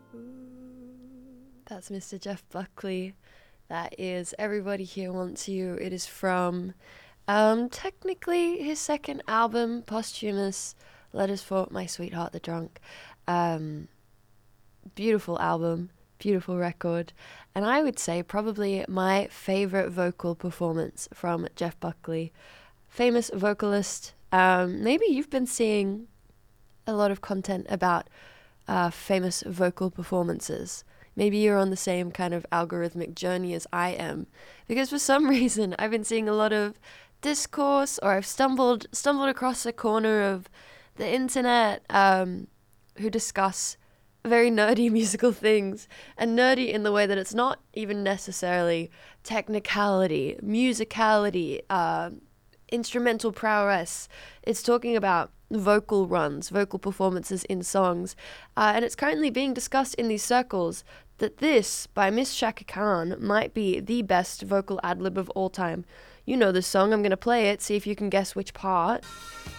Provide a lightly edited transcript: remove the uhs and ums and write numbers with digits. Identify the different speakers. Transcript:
Speaker 1: That's Mr. Jeff Buckley. That is Everybody Here Wants You. It is from technically his second album, posthumous, Letters for My Sweetheart the Drunk. Um, Beautiful album, beautiful record, and I would say probably my favorite vocal performance from Jeff Buckley. Famous vocalist. Maybe you've been seeing a lot of content about famous vocal performances. Maybe you're on the same kind of algorithmic journey as I am, because for some reason I've been seeing a lot of discourse, or I've stumbled across a corner of the internet who discuss very nerdy musical things, and nerdy in the way that it's not even necessarily technicality, musicality, instrumental prowess. It's talking about vocal runs, vocal performances in songs, and it's currently being discussed in these circles that this, by Miss Shaka Khan, might be the best vocal ad-lib of all time. You know this song, I'm going to play it, see if you can guess which part.